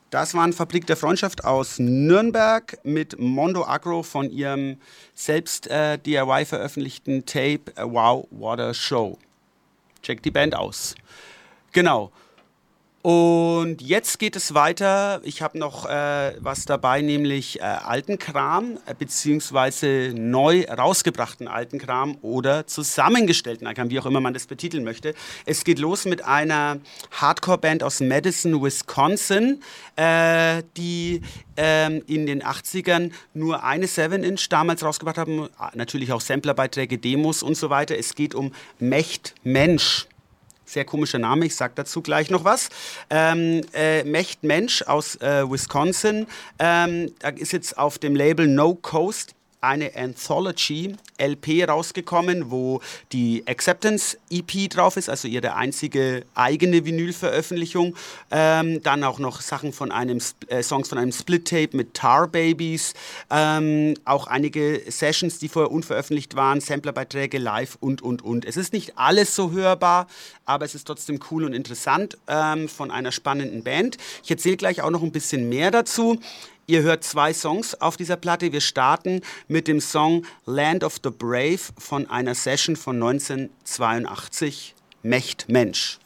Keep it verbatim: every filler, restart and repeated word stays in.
Das waren Fabrik der Freundschaft aus Nürnberg mit Mondo Agro von ihrem selbst äh, D I Y veröffentlichten Tape äh, Wow, What a Show. Checkt die Band aus. Genau. Und jetzt geht es weiter. Ich habe noch äh, was dabei, nämlich äh, alten Kram, äh, beziehungsweise neu rausgebrachten alten Kram oder zusammengestellten alten Kram, wie auch immer man das betiteln möchte. Es geht los mit einer Hardcore-Band aus Madison, Wisconsin, äh, die ähm, in den achtzigern nur eine seven inch damals rausgebracht haben. Natürlich auch Samplerbeiträge, Demos und so weiter. Es geht um Mecht Mensch. Sehr komischer Name, ich sage dazu gleich noch was. Ähm, äh, Mecht Mensch aus äh, Wisconsin. Ähm, da ist jetzt auf dem Label No Coast eine Anthology-L P rausgekommen, wo die Acceptance-E P drauf ist, also ihre einzige eigene Vinyl-Veröffentlichung. Ähm, dann auch noch Sachen von einem, äh, Songs von einem Split-Tape mit Tar Babies. Ähm, auch einige Sessions, die vorher unveröffentlicht waren, Samplerbeiträge live und, und, und. Es ist nicht alles so hörbar, aber es ist trotzdem cool und interessant ähm, von einer spannenden Band. Ich erzähle gleich auch noch ein bisschen mehr dazu. Ihr hört zwei Songs auf dieser Platte. Wir starten mit dem Song Land of the Brave von einer Session von neunzehnhundertzweiundachtzig, Mecht Mensch.